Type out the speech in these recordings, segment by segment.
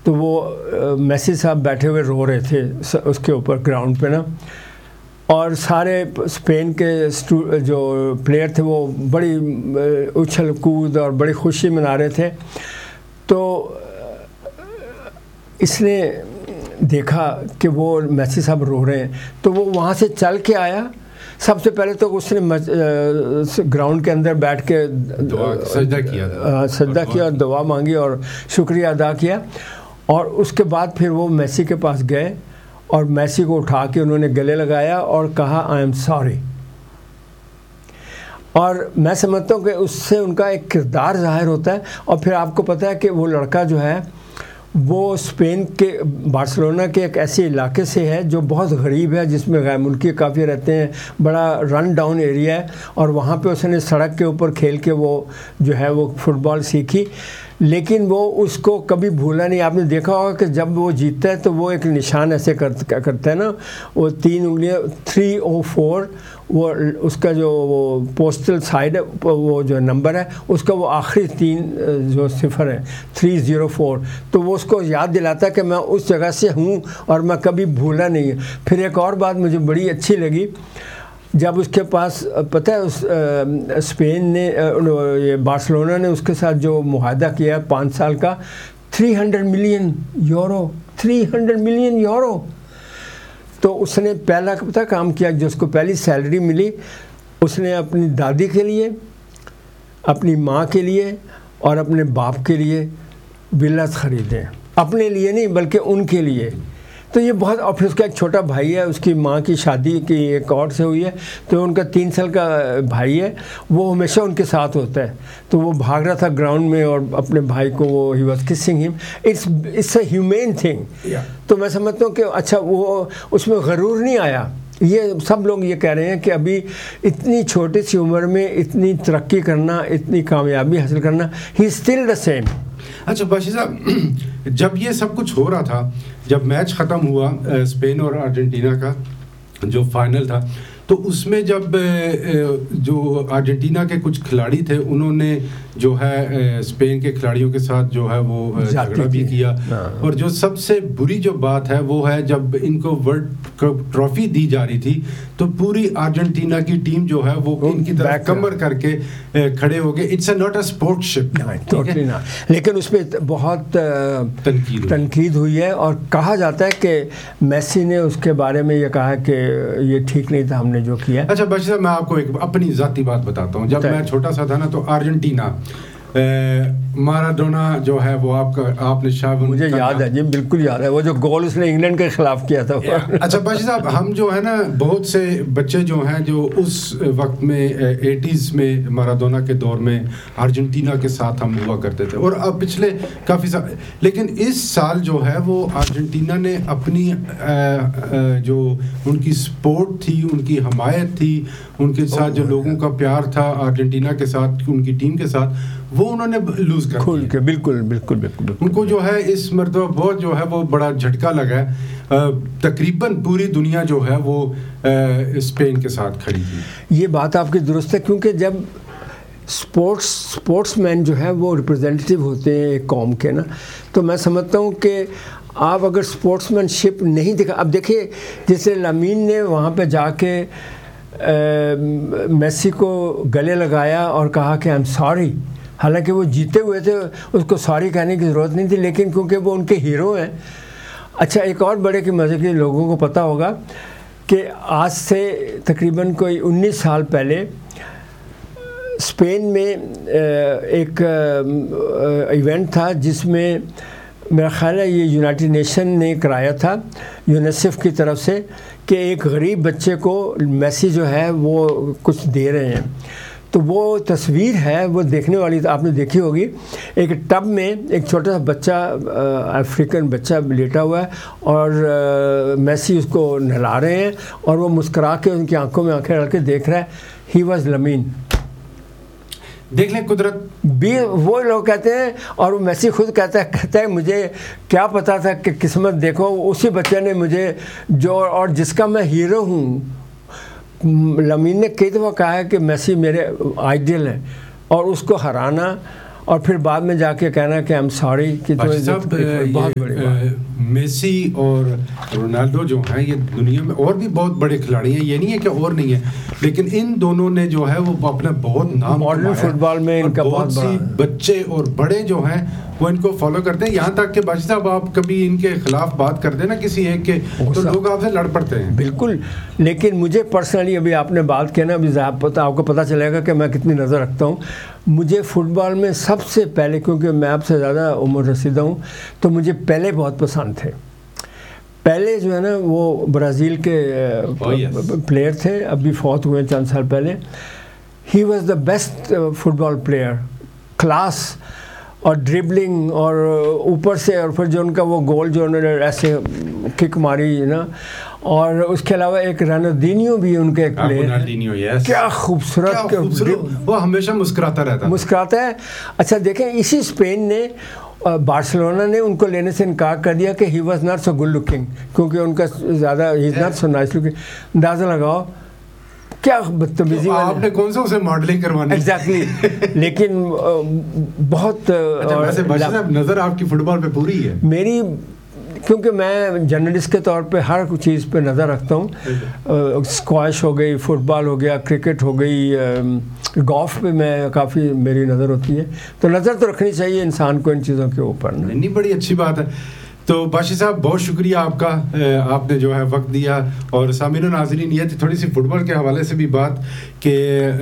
تو وہ میسی صاحب بیٹھے ہوئے رو رہے تھے اس کے اوپر گراؤنڈ پہ نا, اور سارے اسپین کے جو پلیئر تھے وہ بڑی اچھل کود اور بڑی خوشی منا رہے تھے. تو اس نے دیکھا کہ وہ میسی صاحب رو رہے ہیں, تو وہ وہاں سے چل کے آیا. سب سے پہلے تو اس نے گراؤنڈ کے اندر بیٹھ کے سجدہ کیا اور دعا مانگی اور شکریہ ادا کیا, اور اس کے بعد پھر وہ میسی کے پاس گئے اور میسی کو اٹھا کے انہوں نے گلے لگایا اور کہا آئی ایم سوری. اور میں سمجھتا ہوں کہ اس سے ان کا ایک کردار ظاہر ہوتا ہے. اور پھر آپ کو پتہ ہے کہ وہ لڑکا جو ہے وہ اسپین کے بارسلونا کے ایک ایسے علاقے سے ہے جو بہت غریب ہے, جس میں غیر ملکی کافی رہتے ہیں, بڑا رن ڈاؤن ایریا ہے, اور وہاں پہ اس نے سڑک کے اوپر کھیل کے وہ جو ہے وہ فٹ بال سیکھی. لیکن وہ اس کو کبھی بھولا نہیں. آپ نے دیکھا ہوگا کہ جب وہ جیتتا ہے تو وہ ایک نشان ایسے کرتا ہے نا, وہ 3 انگلیاں 304, وہ اس کا جو وہ پوسٹل سائڈ ہے وہ جو نمبر ہے اس کا وہ آخری 3 جو صفر ہے 304, تو وہ اس کو یاد دلاتا ہے کہ میں اس جگہ سے ہوں اور میں کبھی بھولا نہیں. پھر ایک اور بات مجھے بڑی اچھی لگی, جب اس کے پاس پتہ ہے اسپین نے یہ بارسلونا نے اس کے ساتھ جو معاہدہ کیا 5 سال کا 300 ملین یورو, 300 ملین یورو. تو اس نے پہلا پتہ کام کیا, جو اس کو پہلی سیلری ملی اس نے اپنی دادی کے لیے, اپنی ماں کے لیے اور اپنے باپ کے لیے ویلاز خریدے. اپنے لیے نہیں بلکہ ان کے لیے. تو یہ بہت, اور پھر اس کا ایک چھوٹا بھائی ہے, اس کی ماں کی شادی کی ایک اور سے ہوئی ہے, تو ان کا 3 سال کا بھائی ہے, وہ ہمیشہ ان کے ساتھ ہوتا ہے. تو وہ بھاگ رہا تھا گراؤنڈ میں اور اپنے بھائی کو وہ ہی واز کسنگ ہم. It's a humane thing. تو میں سمجھتا ہوں کہ اچھا وہ اس میں غرور نہیں آیا. یہ سب لوگ یہ کہہ رہے ہیں کہ ابھی اتنی چھوٹی سی عمر میں اتنی ترقی کرنا, اتنی کامیابی حاصل کرنا, ہی اسٹل دا سیم. اچھا باشی صاحب, جب یہ سب کچھ ہو رہا تھا, جب میچ ختم ہوا اسپین اور ارجنٹینا کا جو فائنل تھا, تو اس میں جب جو ارجنٹینا کے کچھ کھلاڑی تھے انہوں نے جو ہے اسپین کے کھلاڑیوں کے ساتھ جو ہے وہ جھگڑا بھی کیا, اور جو سب سے بری جو بات ہے وہ ہے جب ان کو ورلڈ کپ ٹرافی دی جا رہی تھی تو پوری ارجنٹینا کی ٹیم جو ہے وہ ان کی طرف کمر کر کے کھڑے ہو گئے. It's a not a sport شپ, لیکن اس پہ بہت تنقید ہوئی ہے, اور کہا جاتا ہے کہ میسی نے اس کے بارے میں یہ کہا کہ یہ ٹھیک نہیں تھا ہم نے جو کیا. اچھا باشی صاحب, میں آپ کو ایک اپنی ذاتی بات بتاتا ہوں. جب میں چھوٹا سا تھا نا تو ارجنٹینا مارادونا جو ہے وہ آپ نے شاید مجھے یاد ہے جی, بالکل یاد ہے, وہ جو گول اس نے انگلینڈ کے خلاف کیا تھا. اچھا باشی صاحب, ہم جو ہے نا بہت سے بچے جو ہیں جو اس وقت میں 80s میں مارادونا کے دور میں ارجنٹینا کے ساتھ ہم ہوا کرتے تھے, اور اب پچھلے کافی سال, لیکن اس سال جو ہے وہ ارجنٹینا نے اپنی جو ان کی سپورٹ تھی, ان کی حمایت تھی, ان کے ساتھ جو لوگوں کا پیار تھا ارجنٹینا کے ساتھ, ان کی ٹیم کے ساتھ, وہ انہوں نے لوز کر کھول کے بالکل بالکل بالکل ان کو جو ہے اس مرتبہ بہت جو ہے وہ بڑا جھٹکا لگا ہے. تقریباً پوری دنیا جو ہے وہ اسپین کے ساتھ کھڑی تھی. یہ بات آپ کی درست ہے, کیونکہ جب اسپورٹس مین جو ہے وہ ریپرزینٹیو ہوتے ہیں ایک قوم کے نا, تو میں سمجھتا ہوں کہ آپ اگر اسپورٹس مین شپ نہیں دکھا, اب دیکھیے جیسے لامین نے وہاں پہ جا کے میسی کو گلے لگایا اور کہا کہ آئی ایم سوری, حالانکہ وہ جیتے ہوئے تھے, اس کو سوری کہنے کی ضرورت نہیں تھی, لیکن کیونکہ وہ ان کے ہیرو ہیں. اچھا ایک اور بڑے کے مزے کے لوگوں کو پتہ ہوگا کہ آج سے تقریباً کوئی 19 سال پہلے اسپین میں ایک ایونٹ تھا جس میں میرا خیال ہے یہ یونائٹڈ نیشن نے کرایا تھا یونیسیف کی طرف سے, کہ ایک غریب بچے کو میسی جو ہے وہ کچھ دے رہے ہیں. تو وہ تصویر ہے وہ دیکھنے والی, آپ نے دیکھی ہوگی, ایک ٹب میں ایک چھوٹا سا بچہ, افریقن بچہ لیٹا ہوا ہے, اور میسی اس کو نہلا رہے ہیں, اور وہ مسکرا کے ان کی آنکھوں میں آنکھیں ڈال کے دیکھ رہا ہے. He was لامین. دیکھ لیں قدرت بھی وہ لوگ کہتے ہیں, اور وہ میسی خود کہتا ہے مجھے کیا پتا تھا کہ قسمت دیکھو اسی بچے نے مجھے جو, اور جس کا میں ہیرو ہوں. لامین نے کئی دفعہ کہا ہے کہ میسی میرے آئیڈیل ہیں, اور اس کو ہرانا اور پھر بعد میں جا کے کہنا کہ ایم سوری کہ بہت بڑے میسی اور رونالڈو جو ہیں یہ دنیا میں اور بھی بہت بڑے کھلاڑی ہیں, یہ نہیں ہے کہ اور نہیں ہے, لیکن ان دونوں نے جو ہے وہ اپنا بہت نام ماڈرن فٹ بال میں ان کا بہت سی بچے اور بڑے جو ہیں وہ ان کو فالو کرتے ہیں, یہاں تک کہ باشی صاحب آپ کبھی ان کے خلاف بات کرتے ہیں نا کسی ایک کے تو لوگ آپ سے لڑ پڑتے ہیں. بالکل, لیکن مجھے پرسنلی ابھی آپ نے بات کیا نا, ابھی آپ کو پتہ چلے گا کہ میں کتنی نظر رکھتا ہوں. مجھے فٹ بال میں سب سے پہلے, کیونکہ میں آپ سے زیادہ عمر رسیدہ ہوں, تو مجھے پہلے بہت پسند تھے. پہلے جو ہے نا وہ برازیل کے پلیئر تھے, ابھی فوت ہوئے چند سال پہلے. He was the best fit ball player, class اور ڈربلنگ اور اوپر سے, اور پھر جو ان کا وہ گول جو انہوں نے ایسے کک ماری نا, اور اس کے علاوہ ایک رونالڈینیو بھی ان کے ایک پلیئر, کیا خوبصورت, وہ ہمیشہ مسکراتا ہے. اچھا دیکھیں, اسی اسپین نے بارسلونا نے ان کو لینے سے انکار کر دیا کہ he was not so good looking, کیونکہ ان کا زیادہ ہی is not so nice looking. اندازہ لگاؤ کیا بدتمیزی, آپ نے کون سا اسے ماڈلنگ کروانی. ایگزیکٹلی, لیکن بہت نظر آپ کی فٹ بال پہ پوری ہے. میری, کیونکہ میں جرنلسٹ کے طور پہ ہر چیز پہ نظر رکھتا ہوں. اسکواش ہو گئی, فٹ بال ہو گیا, کرکٹ ہو گئی, گولف پہ میں کافی میری نظر ہوتی ہے. تو نظر تو رکھنی چاہیے انسان کو ان چیزوں کے اوپر. نہیں, بڑی اچھی بات ہے. تو باشی صاحب بہت شکریہ آپ کا, آپ نے جو ہے وقت دیا. اور سامعین و ناظرین, یہ تھی تھوڑی سی فٹ بال کے حوالے سے بھی بات کہ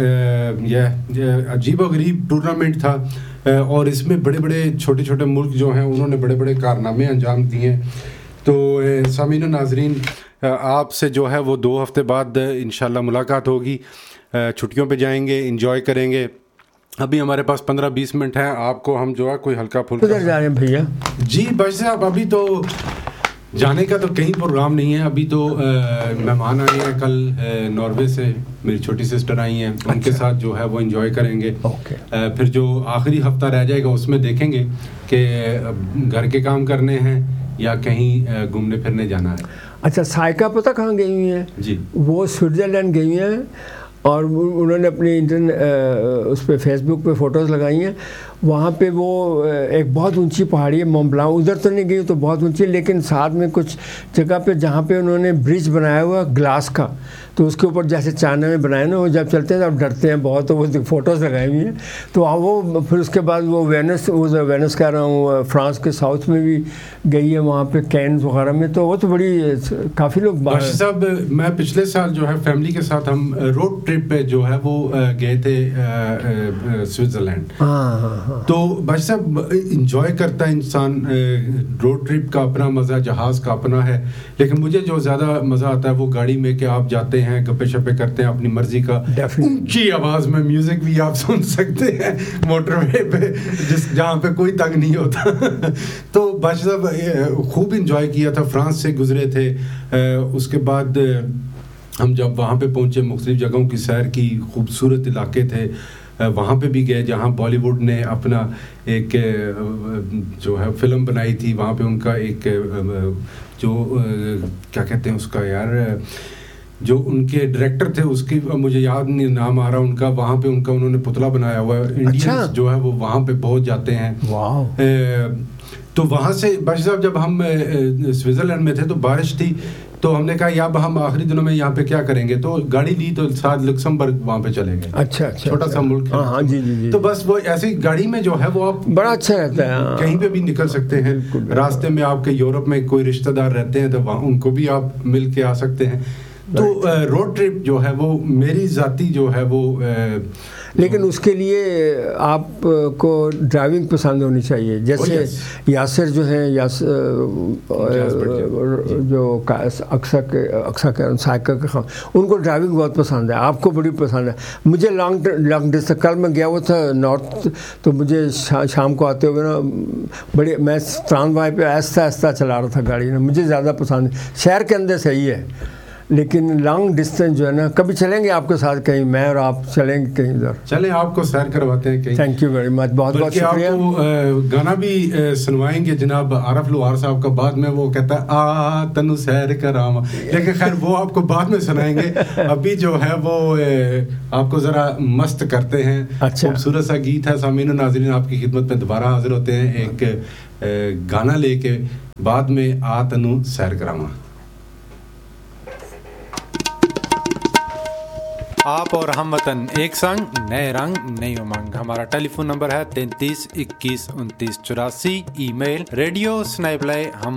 یہ عجیب و غریب ٹورنامنٹ تھا, اور اس میں بڑے بڑے چھوٹے چھوٹے ملک جو ہیں انہوں نے بڑے بڑے کارنامے انجام دیے ہیں. تو سامعین و ناظرین, آپ سے جو ہے وہ 2 ہفتے بعد انشاءاللہ ملاقات ہوگی. چھٹیوں پہ جائیں گے, انجوائے کریں گے. ابھی ہمارے پاس 15-20 منٹ ہیں, آپ کو ہم جو ہے کوئی ہلکا پھلکا. کدھر جا رہے ہیں بھیا؟ جی بھائی صاحب, ابھی تو جانے کا تو کہیں پروگرام نہیں ہے. ابھی تو مہمان آئے ہیں کل ناروے سے, میری چھوٹی سسٹر آئی ہیں, ان کے ساتھ جو ہے وہ انجوائے کریں گے. پھر جو آخری ہفتہ رہ جائے گا اس میں دیکھیں گے کہ گھر کے کام کرنے ہیں یا کہیں گھومنے پھرنے جانا ہے. اچھا, سائیکا پتہ کہاں گئی ہوئی ہیں؟ جی, وہ سوئٹزرلینڈ گئی ہیں, اور انہوں نے اپنی اس پہ فیس بک پہ فوٹوز لگائی ہیں. وہاں پہ وہ ایک بہت اونچی پہاڑی ہے, مونٹ بلانک, ادھر تو نہیں گئی تو بہت اونچی, لیکن ساتھ میں کچھ جگہ پہ جہاں پہ انہوں نے برج بنایا ہوا گلاس کا, تو اس کے اوپر جیسے چائنا میں بنائے نا, وہ جب چلتے ہیں تو اب ڈرتے ہیں بہت, تو وہ فوٹوز لگائی ہوئی ہیں. تو وہ پھر اس کے بعد وہ وینس کہہ رہا ہوں, فرانس کے ساؤتھ میں بھی گئی ہے, وہاں پہ کینز وغیرہ میں. تو وہ تو بڑی کافی لوگ. باشی صاحب, میں پچھلے سال جو ہے فیملی کے ساتھ ہم روڈ ٹرپ پہ جو ہے وہ گئے تھے سوئٹزرلینڈ. تو باشی صاحب انجوائے کرتا ہے انسان, روڈ ٹرپ کا اپنا مزہ, جہاز کا اپنا ہے, لیکن مجھے جو زیادہ مزہ آتا ہے وہ گاڑی میں کہ آپ جاتے ہیں, گپے شپے کرتے ہیں اپنی مرضی کا, اونچی آواز میں میوزک بھی آپ سن سکتے ہیں موٹر وے پہ, جہاں پہ کوئی تنگ نہیں ہوتا. تو باشی صاحب خوب انجوائے کیا تھا. فرانس سے گزرے تھے, اس کے بعد ہم جب وہاں پہ پہنچے, مختلف جگہوں کی سیر کی, خوبصورت علاقے تھے. وہاں پہ بھی گئے جہاں بالی ووڈ نے اپنا ایک جو ہے فلم بنائی تھی. وہاں پہ ان کا ایک جو کیا کہتے ہیں اس کا یار, جو ان کے ڈائریکٹر تھے, اس کی مجھے یاد نہیں نام آ رہا ان کا, وہاں پہ ان کا انہوں نے پتلا بنایا ہوا ہے. انڈینز جو ہے وہ وہاں پہ پہنچ جاتے ہیں. تو وہاں سے باشی صاحب جب ہم سوئٹزرلینڈ میں تھے تو بارش تھی, تو ہم نے کہا یا ہم آخری دنوں میں یہاں پہ کیا کریں گے, تو گاڑی لی تو ساتھ لکسمبرگ وہاں پہ چلے گئے. اچھا, چھوٹا سا ملک ہے. ہاں جی جی. تو بس وہ ایسی گاڑی میں جو ہے وہ آپ بڑا اچھا رہتا ہے, کہیں پہ بھی نکل سکتے ہیں. راستے میں آپ کے یورپ میں کوئی رشتہ دار رہتے ہیں تو وہاں ان کو بھی آپ مل کے آ سکتے ہیں. تو روڈ ٹرپ جو ہے وہ میری ذاتی جو ہے وہ, لیکن اس کے لیے آپ کو ڈرائیونگ پسند ہونی چاہیے. جیسے یاسر جو ہیں, جو اکثر سائیکل کے خان, ان کو ڈرائیونگ بہت پسند ہے, آپ کو بڑی پسند ہے. مجھے لانگ ڈسٹینس, کل میں گیا ہوا تھا نارتھ, تو مجھے شام کو آتے ہوئے نا بڑی, میں تران بھائی پہ آہستہ آہستہ چلا رہا تھا گاڑی نا, مجھے زیادہ پسند ہے. شہر کے اندر صحیح ہے, لیکن لانگ ڈسٹینس جو ہے نا کبھی چلیں گے آپ کے ساتھ کہیں, میں اور آپ چلیں گے کہیں ادھر, چلیں آپ کو سیر کرواتے ہیں کہیں. تھینک یو ویری مچ, بہت بہت شکریہ. آپ کو گانا بھی سنوائیں گے جناب عارف لوہار صاحب کا, بعد میں وہ کہتا ہے آ تنو سیر کراواں, لیکن خیر وہ آپ کو بعد میں سنائیں گے. ابھی جو ہے وہ آپ کو ذرا مست کرتے ہیں. خوبصورت سا گیت ہے. سامعین و ناظرین آپ کی خدمت میں دوبارہ حاضر ہوتے ہیں ایک گانا لے کے, بعد میں آ تنو سیر کراواں. آپ اور ہم وطن ایک سنگ, نئے رنگ نئی امنگ. ہمارا ٹیلی فون نمبر ہے 33 21 29 84. ای میل radio@hum